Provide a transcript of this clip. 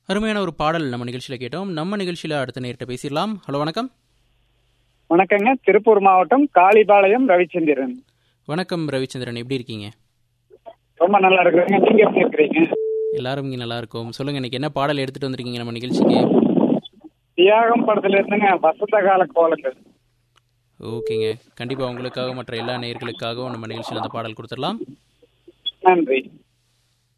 அருமையான ஒரு பாடல் நம்ம நிகழ்ச்சியில் கேட்டோம். நம்ம நிகழ்ச்சியில் அடுத்த நேர்கிட்ட பேசிடலாம். ஹலோ, வணக்கம். வணக்கங்க. திருப்பூர் மாவட்டம் காளிபாளையம் ரவிச்சந்திரன். வணக்கம் ரவிச்சந்திரன், எப்படி இருக்கீங்க? ரொம்ப நல்லா இருக்குங்க. நீங்க எப்படி இருக்கிறீங்க? எல்லாரும் இங்கே நல்லா இருக்கும். சொல்லுங்க, இன்னைக்கு என்ன பாடல் எடுத்துட்டு வந்திருக்கீங்க நம்ம நிகழ்ச்சிக்கு? தியாகம் படத்துல இருந்துங்க, வசந்த கால கோலங்கள். ஓகேங்க, கண்டிப்பாக உங்களுக்காக மற்ற எல்லா நேயர்களுக்காகவும் நம்ம நிகழ்ச்சியில் அந்த பாடல் கொடுத்துடலாம். நன்றி.